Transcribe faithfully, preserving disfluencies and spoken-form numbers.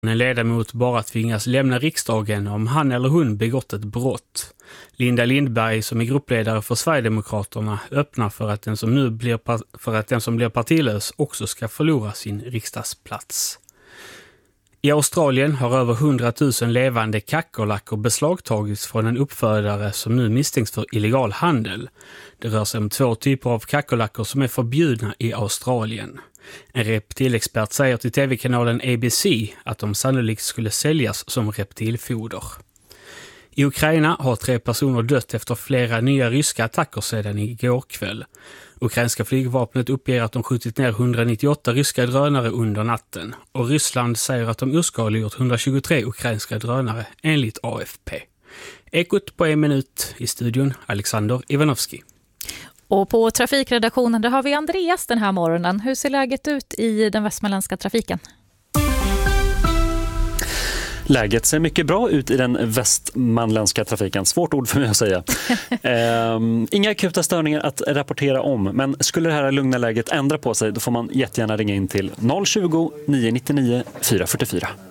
En ledamot bara tvingas lämna riksdagen om han eller hon begått ett brott. Linda Lindberg, som är gruppledare för Sverigedemokraterna, öppnar för att den som nu blir för att den som blir partilös också ska förlora sin riksdagsplats. I Australien har över hundratusen levande kackerlackor beslagtagits från en uppfödare som nu misstänks för illegal handel. Det rör sig om två typer av kackerlackor som är förbjudna i Australien. En reptilexpert säger till tv-kanalen A B C att de sannolikt skulle säljas som reptilfoder. I Ukraina har tre personer dött efter flera nya ryska attacker sedan igår kväll. Ukrainska flygvapnet uppger att de skjutit ner etthundranittioåtta ryska drönare under natten. Och Ryssland säger att de urskadliggjort etthundratjugotre ukrainska drönare enligt A F P. Ekot på en minut, i studion Alexander Ivanovski. Och på trafikredaktionen där har vi Andreas den här morgonen. Hur ser läget ut i den västmanländska trafiken? Läget ser mycket bra ut i den västmanländska trafiken. Svårt ord för mig att säga. ehm, inga akuta störningar att rapportera om. Men skulle det här lugna läget ändra på sig, då får man jättegärna ringa in till noll tjugo, nio nittionio, fyra fyrtiofyra.